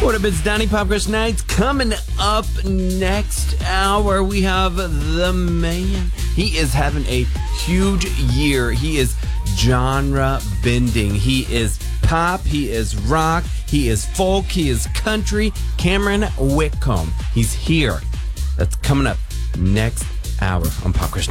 What up, it's Donnie Pop Crush Nights. Coming up next hour, we have the man. He is having a huge year. He is genre bending. He is pop, he is rock, he is folk, he is country. Cameron Whitcomb. He's here. That's coming up next hour on Pop Crush Nights.